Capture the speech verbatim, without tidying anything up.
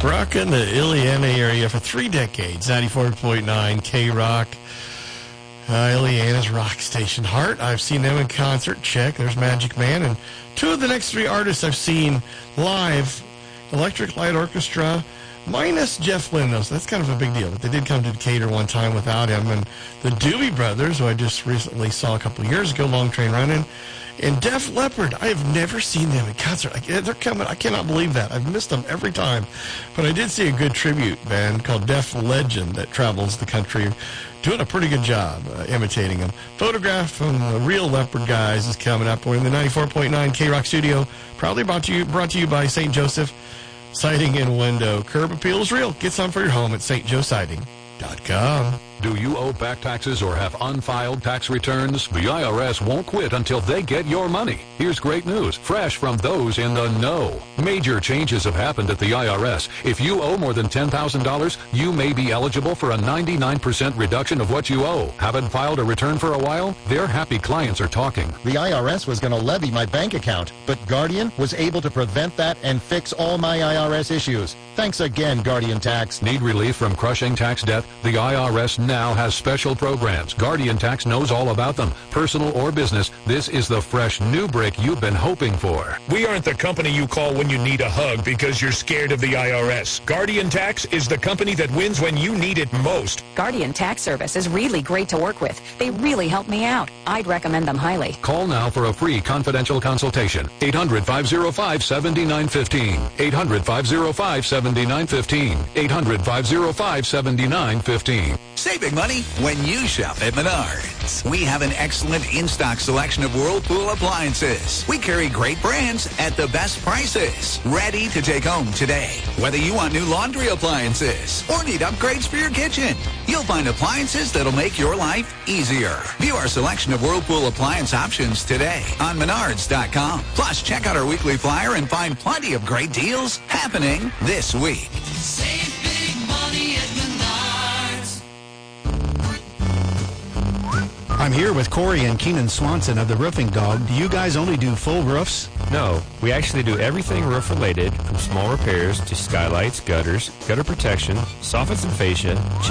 Brock in the Illiana area for three decades. ninety-four point nine K-Rock. Uh, Illiana's rock station. Heart, I've seen them in concert. Check. There's Magic Man. And two of the next three artists I've seen live, Electric Light Orchestra, minus Jeff Lynne, though, so that's kind of a big deal. But they did come to Decatur one time without him. And the Doobie Brothers, who I just recently saw a couple of years ago, Long Train Running, and Def Leppard. I have never seen them in concert. I, they're coming. I cannot believe that. I've missed them every time. But I did see a good tribute band called Def Legend that travels the country, doing a pretty good job uh, imitating them. Photograph from the Real Leopard guys is coming up. We're in the ninety-four point nine K-Rock studio, proudly brought to you, brought to you by Saint Joseph Siding and Window. Curb appeal is real. Get some for your home at S J Siding dot com. Do you owe back taxes or have unfiled tax returns? The I R S won't quit until they get your money. Here's great news, fresh from those in the know. Major changes have happened at the I R S. If you owe more than ten thousand dollars, you may be eligible for a ninety-nine percent reduction of what you owe. Haven't filed a return for a while? Their happy clients are talking. The I R S was going to levy my bank account, but Guardian was able to prevent that and fix all my I R S issues. Thanks again, Guardian Tax. Need relief from crushing tax debt? The I R S now has special programs. Guardian Tax knows all about them. Personal or business, this is the fresh new break you've been hoping for. We aren't the company you call when you need a hug because you're scared of the I R S. Guardian Tax is the company that wins when you need it most. Guardian Tax Service is really great to work with. They really help me out. I'd recommend them highly. Call now for a free confidential consultation. eight hundred, five oh five, seven nine one five. eight hundred, five oh five, seven nine one five. eight hundred, five oh five, seven nine one five. Saving money when you shop at Menards. We have an excellent in-stock selection of Whirlpool appliances. We carry great brands at the best prices. Ready to take home today. Whether you want new laundry appliances or need upgrades for your kitchen, you'll find appliances that'll make your life easier. View our selection of Whirlpool appliance options today on Menards dot com. Plus, check out our weekly flyer and find plenty of great deals happening this week. Save big money at Menards. I'm here with Corey and Keenan Swanson of the Roofing Dog. Do you guys only do full roofs? No, we actually do everything roof related, from small repairs to skylights, gutters, gutter protection, soffits and fascia,